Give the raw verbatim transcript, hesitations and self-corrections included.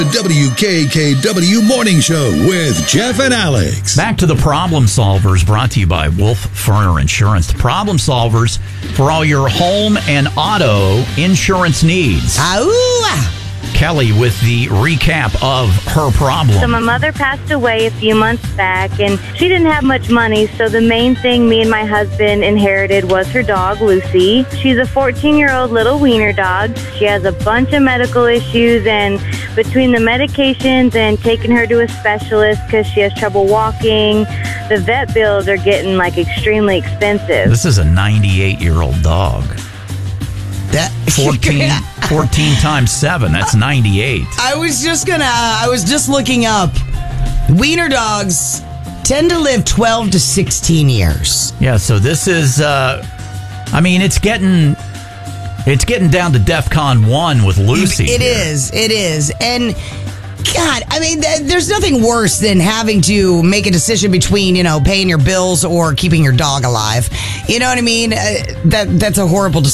The W K K W Morning Show with Jeff and Alex. Back to the Problem Solvers, brought to you by Wolf Furner Insurance. The Problem Solvers for all your home and auto insurance needs. Ow! Kelly with the recap of her problem. So my mother passed away a few months back, and she didn't have much money, so the main thing me and my husband inherited was her dog, Lucy. She's a fourteen-year-old little wiener dog. She has a bunch of medical issues, and between the medications and taking her to a specialist because she has trouble walking, the vet bills are getting, like, extremely expensive. This is a ninety-eight-year-old dog. That fourteen, fourteen times seven, that's ninety-eight. I was just gonna, I was just looking up. Wiener dogs tend to live twelve to sixteen years. Yeah, so this is, uh, I mean, it's getting, it's getting down to DEFCON one with Lucy. It here. is, it is. And God, I mean, th- there's nothing worse than having to make a decision between, you know, paying your bills or keeping your dog alive. You know what I mean? Uh, that That's a horrible decision.